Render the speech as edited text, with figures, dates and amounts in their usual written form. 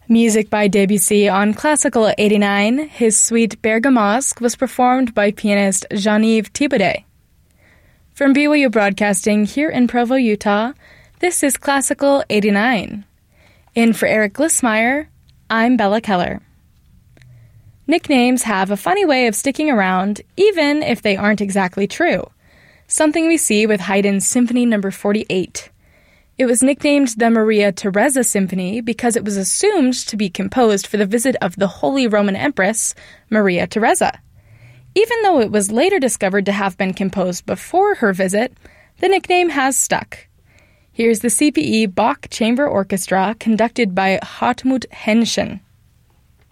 Music by Debussy on Classical 89, his suite Bergamasque was performed by pianist Jean-Yves Thibaudet. From BYU Broadcasting here in Provo, Utah, this is Classical 89. In for Eric Glissmeyer, I'm Bella Keller. Nicknames have a funny way of sticking around, even if they aren't exactly true. Something we see with Haydn's Symphony No. 48. It was nicknamed the Maria Theresa Symphony because it was assumed to be composed for the visit of the Holy Roman Empress, Maria Theresa. Even though it was later discovered to have been composed before her visit, the nickname has stuck. Here's the CPE Bach Chamber Orchestra conducted by Hartmut Henschen.